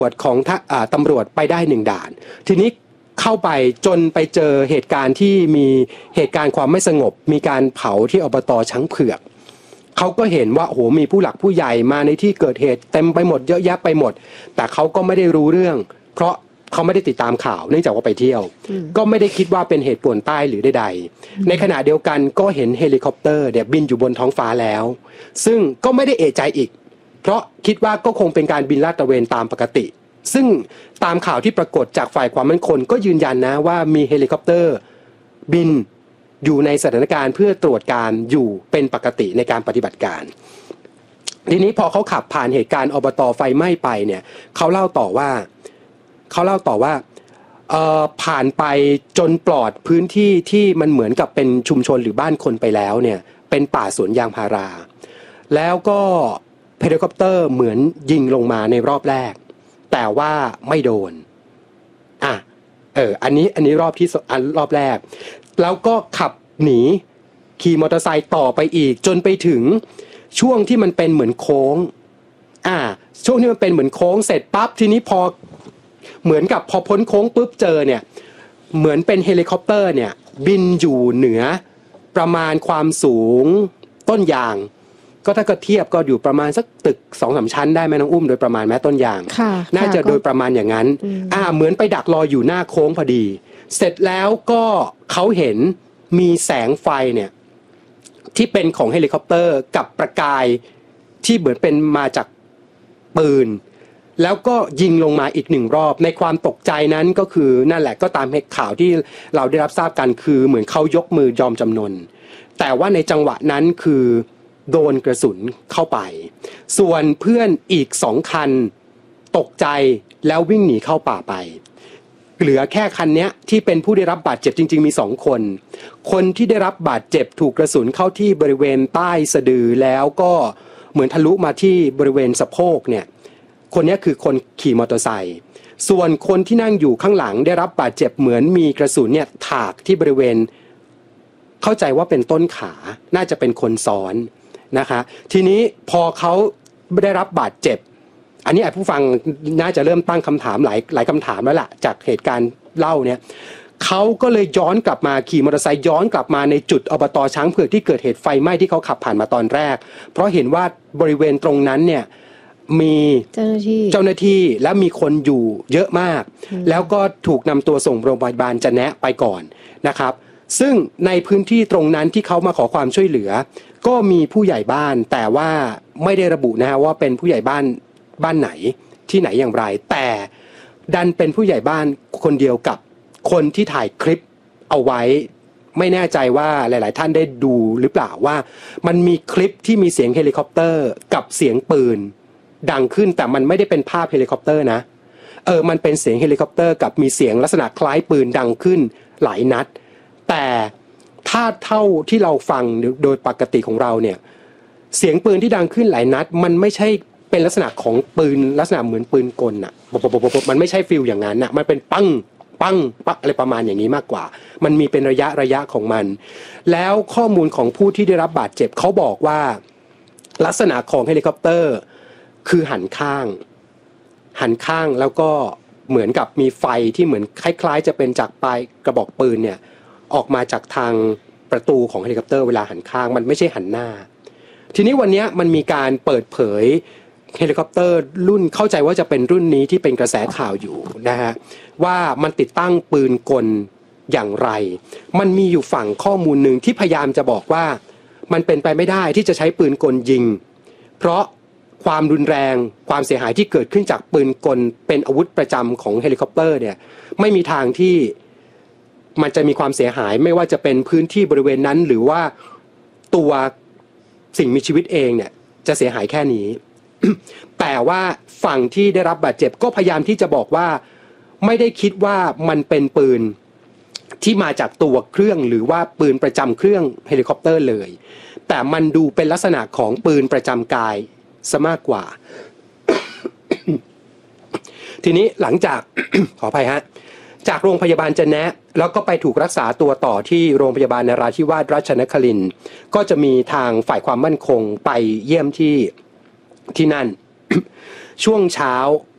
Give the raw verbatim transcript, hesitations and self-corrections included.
ตรวจของตำรวจไปได้หนึ่งด่านทีนี้เข้าไปจนไปเจอเหตุการณ์ที่มีเหตุการณ์ความไม่สงบมีการเผาที่อบต.ช้างเผือกเขาก็เห็นว่าโอ้โหมีผู้หลักผู้ใหญ่มาในที่เกิดเหตุเต็มไปหมดเยอะแยะไปหมดแต่เขาก็ไม่ได้รู้เรื่องเพราะเขาไม่ได้ติดตามข่าวเนื่องจากว่าไปเที่ยวก็ไม่ได้คิดว่าเป็นเหตุป่วนใต้หรือใดๆในขณะเดียวกันก็เห็นเฮลิคอปเตอร์เนี่ยบินอยู่บนท้องฟ้าแล้วซึ่งก็ไม่ได้เอะใจอีกเพราะคิดว่าก็คงเป็นการบินลาดตระเวนตามปกติซึ่งตามข่าวที่ปรากฏจากฝ่ายความมั่นคงก็ยืนยันนะว่ามีเฮลิคอปเตอร์บินอยู่ในสถานการณ์เพื่อตรวจการอยู่เป็นปกติในการปฏิบัติการทีนี้พอเขาขับผ่านเหตุการณ์อบต.ไฟไหม้ไปเนี่ยเขาเล่าต่อว่าเขาเล่าต่อว่าเอ่อผ่านไปจนปลอดพื้นที่ที่มันเหมือนกับเป็นชุมชนหรือบ้านคนไปแล้วเนี่ยเป็นป่าสวนยางพาราแล้วก็เฮลิคอปเตอร์เหมือนยิงลงมาในรอบแรกแต่ว่าไม่โดนอ่ะเอออันนี้อันนี้รอบที่อันรอบแรกแล้วก็ขับหนีขี่มอเตอร์ไซค์ต่อไปอีกจนไปถึงช่วงที่มันเป็นเหมือนโค้งอ่าช่วงที่มันเป็นเหมือนโค้งเสร็จปั๊บทีนี้พอเหมือนกับพอพ้นโค้งปุ๊บเจอเนี่ยเหมือนเป็นเฮลิคอปเตอร์เนี่ยบินอยู่เหนือประมาณความสูงต้นยางก็ถ้าก็เทียบก็อยู่ประมาณสักตึก สองสาม ชั้นได้ไหมน้องอุ้มโดยประมาณแม้ต้นยางน่าจะโดยประมาณอย่างนั้นอ่าเหมือนไปดักรออยู่หน้าโค้งพอดีเสร็จแล้วก็เขาเห็นมีแสงไฟเนี่ยที่เป็นของเฮลิคอปเตอร์กับประกายที่เหมือนเป็นมาจากปืนแล้วก็ยิงลงมาอีกหนึ่งรอบในความตกใจนั้นก็คือนั่นแหละก็ตามข่าวที่เราได้รับทราบกันคือเหมือนเขายกมือยอมจำนนแต่ว่าในจังหวะนั้นคือโดนกระสุนเข้าไปส่วนเพื่อนอีกสองคันตกใจแล้ววิ่งหนีเข้าป่าไปเหลือแค่คันนี้ที่เป็นผู้ได้รับบาดเจ็บจริงๆมีสองคนคนที่ได้รับบาดเจ็บถูกกระสุนเข้าที่บริเวณใต้สะดือแล้วก็เหมือนทะลุมาที่บริเวณสะโพกเนี่ยคนนี้คือคนขี่มอเตอร์ไซค์ส่วนคนที่นั่งอยู่ข้างหลังได้รับบาดเจ็บเหมือนมีกระสุนเนี่ยถากที่บริเวณเข้าใจว่าเป็นต้นขาน่าจะเป็นคนซ้อนนะคะทีนี้พอเขาได้รับบาดเจ็บอันนี้ผู้ฟังน่าจะเริ่มตั้งคำถามหลายหลายคำถามแล้วล่ะจากเหตุการณ์เล่าเนี่ยเขาก็เลยย้อนกลับมาขี่มอเตอร์ไซค์ย้อนกลับมาในจุดอบต.ช้างเผือกที่เกิดเหตุไฟไหม้ที่เขาขับผ่านมาตอนแรกเพราะเห็นว่าบริเวณตรงนั้นเนี่ยมีเจ้าหน้าที่เจ้าหน้าที่และมีคนอยู่เยอะมากแล้วก็ถูกนำตัวส่งโรงพยาบาลจะแนะไปก่อนนะครับซึ่งในพื้นที่ตรงนั้นที่เขามาขอความช่วยเหลือก็มีผู้ใหญ่บ้านแต่ว่าไม่ได้ระบุนะฮะว่าเป็นผู้ใหญ่บ้านบ้านไหนที่ไหนอย่างไรแต่ดันเป็นผู้ใหญ่บ้านคนเดียวกับคนที่ถ่ายคลิปเอาไว้ไม่แน่ใจว่าหลายๆท่านได้ดูหรือเปล่าว่ามันมีคลิปที่มีเสียงเฮลิคอปเตอร์กับเสียงปืนดังขึ้นแต่มันไม่ได้เป็นภาพเฮลิคอปเตอร์นะเออมันเป็นเสียงเฮลิคอปเตอร์กับมีเสียงลักษณะคล้ายปืนดังขึ้นหลายนัดแต่ถ้าเท่าที่เราฟังโดยปกติของเราเนี่ยเสียงปืนที่ดังขึ้นหลายนัดมันไม่ใช่เป็นลักษณะของปืนลักษณะเหมือนปืนกลน่ะมันไม่ใช่ฟิลอย่างนั้นน่ะมันเป็นปังปังปักอะไรประมาณอย่างนี้มากกว่ามันมีเป็นระยะระยะของมันแล้วข้อมูลของผู้ที่ได้รับบาดเจ็บเขาบอกว่าลักษณะของเฮลิคอปเตอร์คือหันข้างหันข้างแล้วก็เหมือนกับมีไฟที่เหมือนคล้ายๆจะเป็นจากปลายกระบอกปืนเนี่ยออกมาจากทางประตูของเฮลิคอปเตอร์เวลาหันข้างมันไม่ใช่หันหน้าทีนี้วันนี้มันมีการเปิดเผยเฮลิคอปเตอร์รุ่นเข้าใจว่าจะเป็นรุ่นนี้ที่เป็นกระแสข่าวอยู่นะฮะว่ามันติดตั้งปืนกลอย่างไรมันมีอยู่ฝั่งข้อมูลหนึ่งที่พยายามจะบอกว่ามันเป็นไปไม่ได้ที่จะใช้ปืนกลยิงเพราะความรุนแรงความเสียหายที่เกิดขึ้นจากปืนกลเป็นอาวุธประจำของเฮลิคอปเตอร์เนี่ยไม่มีทางที่มันจะมีความเสียหายไม่ว่าจะเป็นพื้นที่บริเวณนั้นหรือว่าตัวสิ่งมีชีวิตเองเนี่ยจะเสียหายแค่นี้ แต่ว่าฝั่งที่ได้รับบาดเจ็บก็พยายามที่จะบอกว่าไม่ได้คิดว่ามันเป็นปืนที่มาจากตัวเครื่องหรือว่าปืนประจำเครื่องเฮลิคอปเตอร์เลยแต่มันดูเป็นลักษณะของปืนประจำกายซะมากกว่า ทีนี้หลังจาก ขออภัยฮะจากโรงพยาบาลจะแนะแล้วก็ไปถูกรักษาตัวต่อที่โรงพยาบาลนราธิวาสราชนครินทร์ก็จะมีทางฝ่ายความมั่นคงไปเยี่ยมที่ที่นั่น ช่วงเช้า